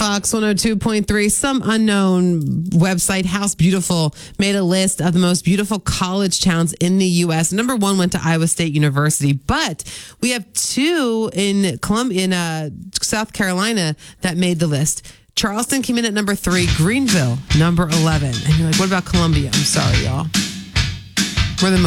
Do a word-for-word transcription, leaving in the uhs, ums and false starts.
Fox one oh two point three. Some unknown website, House Beautiful, made a list of the most beautiful college towns in the U S. Number one went to Iowa State University, but we have two in Columbia, in uh, South Carolina that made the list. Charleston came in at number three, Greenville, number eleven. And you're like, what about Columbia? I'm sorry, y'all. We're the